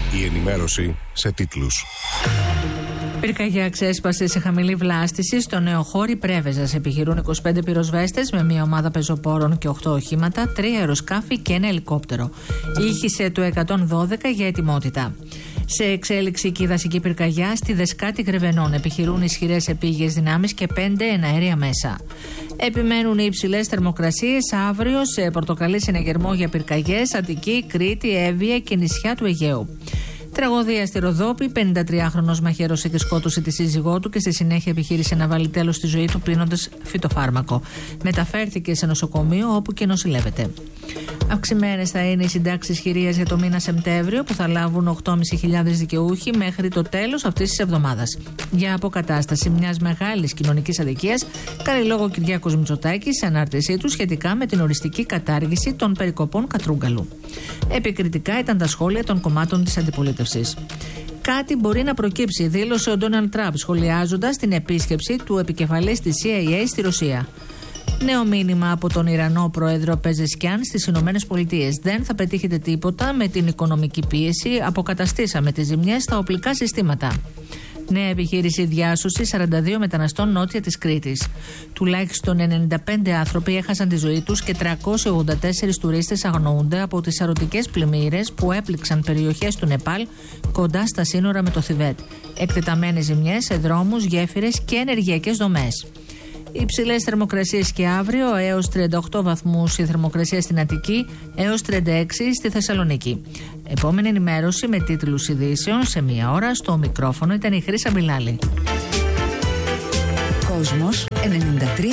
Η ενημέρωση σε τίτλους. Πυρκαγιά ξέσπασε σε χαμηλή βλάστηση στο Νεοχώρι Πρέβεζας. Επιχειρούν 25 πυροσβέστες με μια ομάδα πεζοπόρων και 8 οχήματα, 3 αεροσκάφη και ένα ελικόπτερο. Ήχησε το 112 για ετοιμότητα. Σε εξέλιξη και η δασική πυρκαγιά στη Δεσκάτη Γρεβενών. Επιχειρούν ισχυρές επίγειες δυνάμεις και 5 εναέρια μέσα. Επιμένουν οι υψηλές θερμοκρασίες αύριο σε πορτοκαλί συνεγερμό για πυρκαγιές Αττική, Κρήτη, Εύβοια και νησιά του Αιγαίου. Τραγωδία στη Ροδόπη, 53χρονος μαχαίρωσε και σκότωσε τη σύζυγό του και στη συνέχεια επιχείρησε να βάλει τέλος στη ζωή του πίνοντας φυτοφάρμακο. Μεταφέρθηκε σε νοσοκομείο όπου και νοσηλεύεται. Αυξημένες θα είναι οι συντάξεις χειρίας για το μήνα Σεπτέμβριο που θα λάβουν 8.500 δικαιούχοι μέχρι το τέλος αυτής της εβδομάδας. Για αποκατάσταση μιας μεγάλης κοινωνικής αδικίας κάνει λόγο ο Κυριάκος Μητσοτάκης σε ανάρτησή του σχετικά με την οριστική κατάργηση των περικοπών Κατρούγκαλου. Επικριτικά ήταν τα σχόλια των κομμάτων της αντιπολίτευσης. Κάτι μπορεί να προκύψει, δήλωσε ο Ντόναλντ Τραμπ σχολιάζοντας την επίσκεψη του επικεφαλής της CIA στη Ρωσία. Νέο μήνυμα από τον Ιρανό πρόεδρο Πεζεσκιάν στις Ηνωμένες Πολιτείες. Δεν θα πετύχετε τίποτα με την οικονομική πίεση. Αποκαταστήσαμε τις ζημιές στα οπλικά συστήματα. Νέα επιχείρηση διάσωση 42 μεταναστών νότια της Κρήτης. Τουλάχιστον 95 άνθρωποι έχασαν τη ζωή τους και 384 τουρίστες αγνοούνται από τις σαρωτικές πλημμύρες που έπληξαν περιοχές του Νεπάλ κοντά στα σύνορα με το Θιβέτ. Εκτεταμένες ζημιές σε δρόμους, γέφυρες και ενεργειακές δομές. Υψηλές θερμοκρασίες και αύριο, έως 38 βαθμούς η θερμοκρασία στην Αττική, έως 36 στη Θεσσαλονίκη. Επόμενη ενημέρωση με τίτλους ειδήσεων σε μία ώρα. Στο μικρόφωνο ήταν η Χρύσα Μπιλάλη. Κόσμος 93.